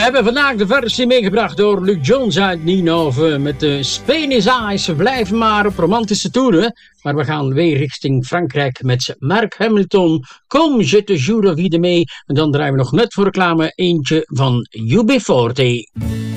hebben vandaag de versie meegebracht door Luc Jones uit Nienhoven met de Spain is Ice. We blijven maar op romantische toeren, maar we gaan weer richting Frankrijk met Mark Hamilton. Kom, je te jure wie mee. En dan draaien we nog net voor reclame eentje van UB40.